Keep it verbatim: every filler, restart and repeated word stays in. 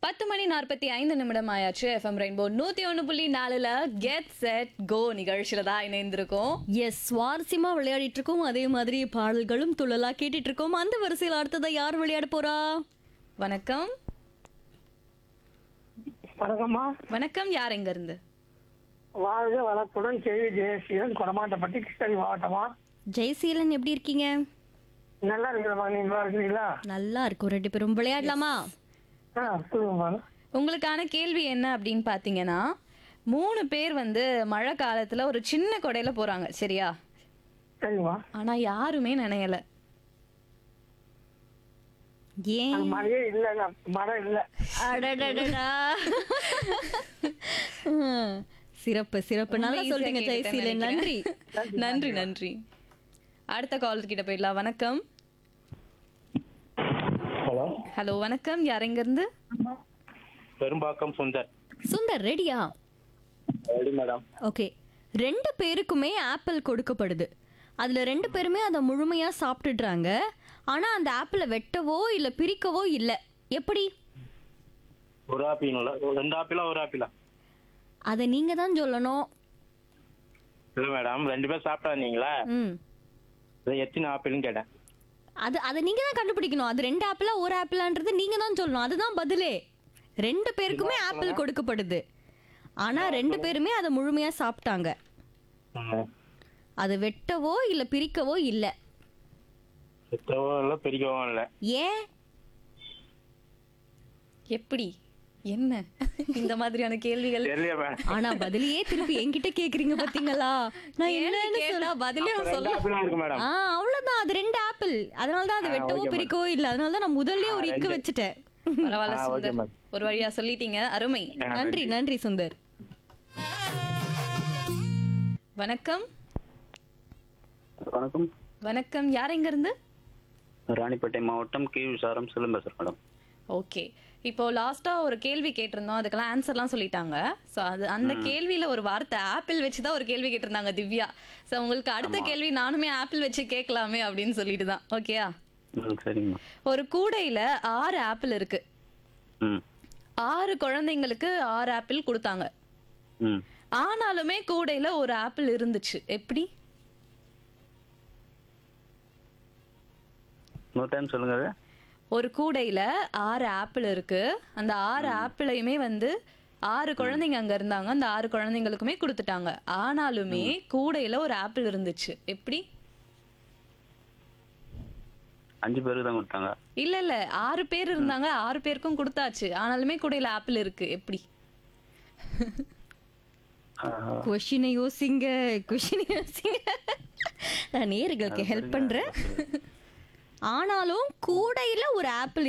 பத்து மணி நாற்பத்தி ஐந்து நிமிடம் ஆயாச்சு. எஃப்எம் ரெயின்போ நூத்தி ஒன்று புள்ளி நாலுல கெட் செட் கோ நிகழ்ச்சியில தான் இணைந்திருக்கோம். எஸ், சுவாரஸ்யமா விளையாடிட்டு இருக்கோம். அதே மாதிரி பாடல்களும் துள்ளலா கேட்டுட்டு இருக்கோம். அந்த வரிசையில் அடுத்ததா யார் விளையாட போறா? வணக்கம். வணக்கம்மா. வணக்கம். யார் எங்க இருந்து? வாழ்க வளத்துடன் கேவி ஜெயசீலன், கொடமாட்டப்பட்டி, கிருஷ்ணகிரி மாவட்டமா. ஜெயசீலன், எப்படி இருக்கீங்க? நல்லா இருக்கிறமா, நீங்க நல்லா இருக்கிறீங்களா? நல்லா இருக்கும். ரெண்டு பேரும் விளையாடலாமா? ஆ, சொல்லுங்கம்மா. உங்களுக்கான கேள்வி என்ன அப்படின்னு பாத்தீங்கன்னா, மூணு பேர் வந்து மழை காலத்துல ஒரு சின்ன கொடையில போறாங்க, சரியா? சரிங்கம்மா. ஆனா யாருமே நினையல. ஏன்? அது மழையே இல்ல, மழை இல்ல. அடடடடா. ஹம், சிறப்பு சிறப்பு, நல்லா ரொம்ப easy-ஆ சொல்றீங்க கேட்டுட்டேன்னு ஜெயசீலன். நன்றி. நினைக்கிறேன். நன்றி நன்றி. அடுத்த காலர் கிட்ட போயிடலாம். வணக்கம். ஹலோ, ஹலோ, வணக்கம். யார் எங்க இருந்து? பெரும்பாக்கம் சுந்தர். சுந்தர், ரெடியா? Ready madam. ஓகே. ரெண்டு பேருக்குமே ஆப்பிள் கொடுக்கப்படுது. அதுல ரெண்டு பேருமே அதை முழுமையா சாப்பிட்டுடுறாங்க. ஆனா அந்த ஆப்பிளை வெட்டவோ இல்ல பிரிக்கவோ இல்ல. எப்படி? ஒரு ஆப்பிள், ரெண்டு ஆப்பிளா ஒரு ஆப்பிளா? அதை நீங்க தான் சொல்லணும். இல்ல மேடம், ரெண்டு பேரும் சாப்பிட்டாந்தீங்களா? ம் எத்தனை ஆப்பிள்னு கேட்டேன். அது அதை நீங்க தான் கண்டுபிடிக்கணும். அது ரெண்டு ஆப்பிளா ஒரு ஆப்பிளான்றது நீங்க தான் சொல்லணும். அதுதான் பதிலே. ரெண்டு பேருக்குமே ஆப்பிள் கொடுக்கப்படுது. ஆனா ரெண்டு பேருமே அதை முழுமையா சாப்பிட்டாங்க. ம். அது வெட்டவோ இல்ல பிரிக்கவோ இல்ல. சுத்தவோ இல்ல, பிரிக்கவும் இல்ல. ஏன்? எப்படி? என்ன இந்த மாதிரியான கேள்விகள்? தெரியல மேடம். ஆனா பதிலையே திருப்பி என்கிட்ட கேக்குறீங்க பாத்தீங்களா? நான் என்னன்னு கேட்டா சொல்ல பதிலே அப்ப ரெண்டு சொல்ல. ஆப்பிளா இருக்கு மேடம். ஆ, அவ்வளவுதான். அது ரெண்டு ஆப்பிள். அதனால தான் அது ஆ, வெட்டவோ ஓகே பிரிக்கவோ இல்ல. அதனால தான் நான் முதல்லயே ஒரு ஆ, இக்கு ரெண்டு. வச்சுட்டேன். பரவாயில்ல ஆ, ஓகே சுந்தர், மேம். ஒரு வழியா சொல்லிட்டீங்க. அருமை. ஆ, நன்றி நன்றி சுந்தர். வணக்கம். வணக்கம். வணக்கம். யார் எங்க இருந்து? ராணிப்பேட்டை மாவட்டம் கே விசாரம் செல்லும் பேசுறேன் மேடம். ஓகே. இப்போ லாஸ்டா ஒரு கேள்வி கேட்டிருந்தோம், அதுக்கெல்லாம் ஆன்சர்லாம் சொல்லிட்டாங்க. ஸோ அது அந்த கேள்வியில ஒரு வார்த்தை ஆப்பிள் வச்சு தான் ஒரு கேள்வி கேட்டிருந்தாங்க திவ்யா. ஸோ உங்களுக்கு அடுத்த கேள்வி நானுமே ஆப்பிள் வச்சு கேட்கலாமே அப்படின்னு சொல்லிட்டு தான். ஓகேயா? ம், சரிங்கம்மா. ஒரு கூடையில ஆறு ஆப்பிள் இருக்கு. ம் ஆறு குழந்தைங்களுக்கு ஆறு ஆப்பிள் கொடுத்தாங்க. ம் ஆனாலுமே கூடையில ஒரு ஆப்பிள் இருந்துச்சு. எப்படி? இன்னொரு டைம் சொல்லுங்க அது. ஒரு கூடையில ஆறு ஆப்பிள் இருக்கு. அந்த ஆறு ஆப்பிளையுமே வந்து ஆறு குழந்தைங்க அங்க இருந்தாங்க. அந்த ஆறு குழந்தைங்களுக்குமே கொடுத்துட்டாங்க. ஆனாலுமே கூடையில ஒரு ஆப்பிள் இருந்துச்சு. எப்படி? அஞ்சு பேருக்கு தான் கொடுத்தாங்க. இல்ல இல்ல, ஆறு பேர் இருந்தாங்க, ஆறு பேருக்கும் கொடுத்தாச்சு. ஆனாலுமே கூடையில ஆப்பிள் இருக்கு. எப்படி? கொஷினை யோசிங்க, கொஷினை யோசிங்க. நான் நேயர்களுக்கு ஹெல்ப் பண்றேன். ஆனாலும் கூடையில ஒரு ஆப்பிள்